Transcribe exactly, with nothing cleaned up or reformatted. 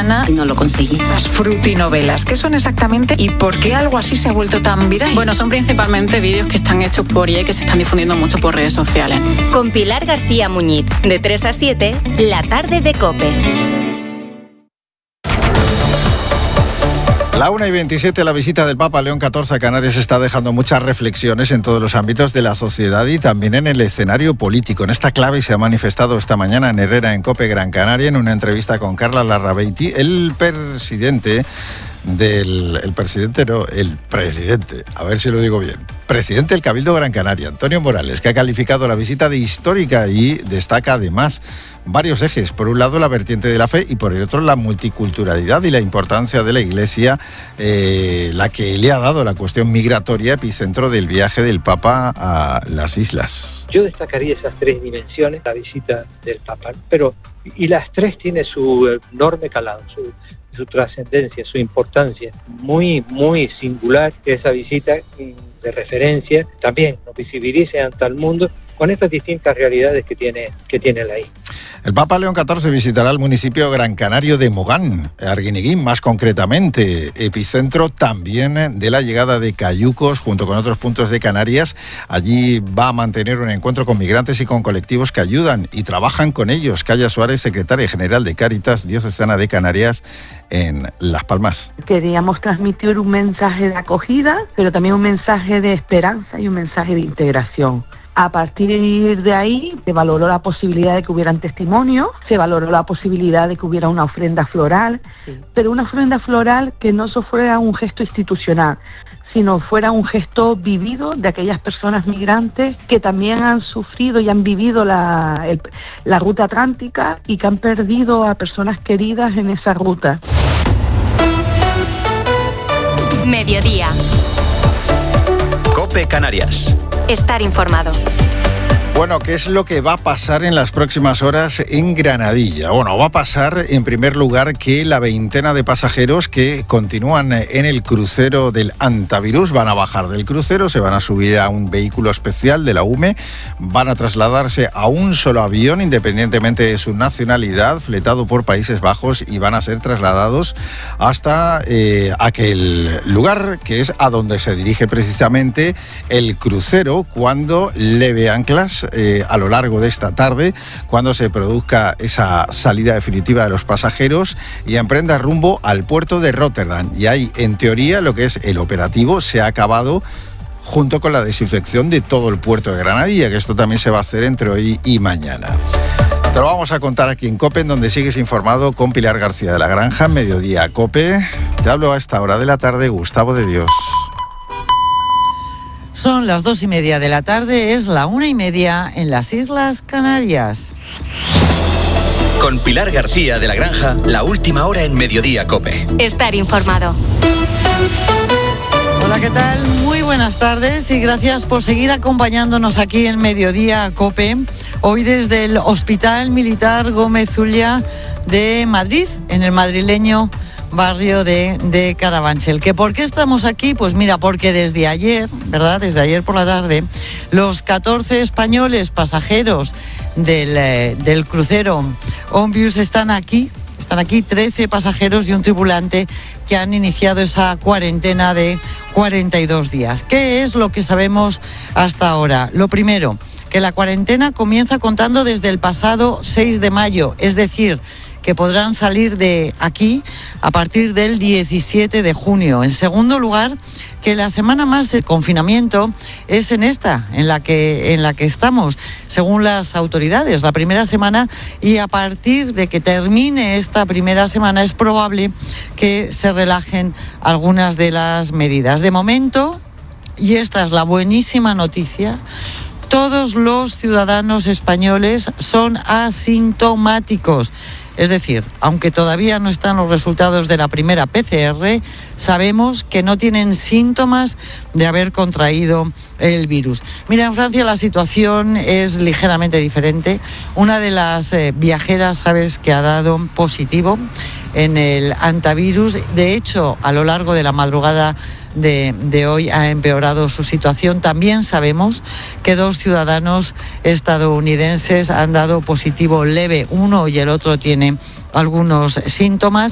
mañana no lo conseguí. Las frutinovelas, ¿qué son exactamente y por qué algo así se ha vuelto tan viral? Bueno, son principalmente vídeos que están hechos por I A y que se están difundiendo mucho por redes sociales. Con Pilar García Muñiz, de tres a siete, La Tarde de COPE. La una y veintisiete, la visita del Papa León catorce a Canarias está dejando muchas reflexiones en todos los ámbitos de la sociedad y también en el escenario político. En esta clave se ha manifestado esta mañana en Herrera, en COPE Gran Canaria, en una entrevista con Carla Larrabeiti, el presidente del... El presidente, no, el presidente, a ver si lo digo bien. Presidente del Cabildo Gran Canaria, Antonio Morales, que ha calificado la visita de histórica y destaca además varios ejes. Por un lado, la vertiente de la fe y por el otro, la multiculturalidad y la importancia de la Iglesia, eh, la que le ha dado la cuestión migratoria, epicentro del viaje del Papa a las islas. Yo destacaría esas tres dimensiones, la visita del Papa, pero y las tres tienen su enorme calado, su, su trascendencia, su importancia. Muy, muy singular esa visita de referencia, también nos visibiliza ante el mundo con estas distintas realidades que tiene, que tiene la isla. El Papa León catorce visitará el municipio gran canario de Mogán, Arguineguín más concretamente, epicentro también de la llegada de cayucos junto con otros puntos de Canarias. Allí va a mantener un encuentro con migrantes y con colectivos que ayudan y trabajan con ellos. Calla Suárez, secretaria general de Cáritas Diocesana de Canarias en Las Palmas. Queríamos transmitir un mensaje de acogida, pero también un mensaje de esperanza y un mensaje de integración. A partir de ahí se valoró la posibilidad de que hubieran testimonios, se valoró la posibilidad de que hubiera una ofrenda floral, sí. Pero una ofrenda floral que no solo fuera un gesto institucional, sino fuera un gesto vivido de aquellas personas migrantes que también han sufrido y han vivido la, el, la ruta atlántica y que han perdido a personas queridas en esa ruta. Mediodía. COPE Canarias. Estar informado. Bueno, ¿qué es lo que va a pasar en las próximas horas en Granadilla? Bueno, va a pasar en primer lugar que la veintena de pasajeros que continúan en el crucero del Antavirus van a bajar del crucero, se van a subir a un vehículo especial de la U M E, van a trasladarse a un solo avión independientemente de su nacionalidad, fletado por Países Bajos, y van a ser trasladados hasta eh, aquel lugar que es a donde se dirige precisamente el crucero cuando leve anclas Eh, a lo largo de esta tarde, cuando se produzca esa salida definitiva de los pasajeros y emprenda rumbo al puerto de Rotterdam. Y ahí, en teoría, lo que es el operativo se ha acabado junto con la desinfección de todo el puerto de Granadilla, que esto también se va a hacer entre hoy y mañana. Te lo vamos a contar aquí en COPE, en donde sigues informado con Pilar García de la Granja, Mediodía COPE. Te hablo a esta hora de la tarde, Gustavo de Dios. Son las dos y media de la tarde, es la una y media en las Islas Canarias. Con Pilar García de la Granja, la última hora en Mediodía COPE. Estar informado. Hola, ¿qué tal? Muy buenas tardes y gracias por seguir acompañándonos aquí en Mediodía COPE. Hoy desde el Hospital Militar Gómez Zulia de Madrid, en el madrileño barrio de, de Carabanchel. ¿Que por qué estamos aquí? Pues mira, porque desde ayer, ¿verdad? Desde ayer por la tarde, los catorce españoles pasajeros del, eh, del crucero Onvius están aquí. Están aquí trece pasajeros y un tripulante que han iniciado esa cuarentena de cuarenta y dos días. ¿Qué es lo que sabemos hasta ahora? Lo primero, que la cuarentena comienza contando desde el pasado seis de mayo, es decir, que podrán salir de aquí a partir del diecisiete de junio. En segundo lugar, que la semana más de confinamiento es en esta, en la que, en la que estamos, según las autoridades, la primera semana, y a partir de que termine esta primera semana es probable que se relajen algunas de las medidas. De momento, y esta es la buenísima noticia, todos los ciudadanos españoles son asintomáticos. Es decir, aunque todavía no están los resultados de la primera P C R, sabemos que no tienen síntomas de haber contraído el virus. Mira, en Francia la situación es ligeramente diferente. Una de las eh, viajeras, sabes, que ha dado positivo en el antivirus. De hecho, a lo largo de la madrugada De, de hoy ha empeorado su situación. También sabemos que dos ciudadanos estadounidenses han dado positivo leve, uno y el otro tiene algunos síntomas.